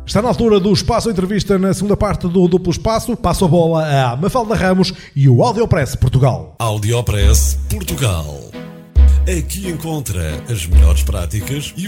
Está na altura do Espaço Entrevista na segunda parte do Duplo Espaço. Passo a bola a Mafalda Ramos e o Audiopress Portugal. Audiopress Portugal. Aqui encontra as melhores práticas e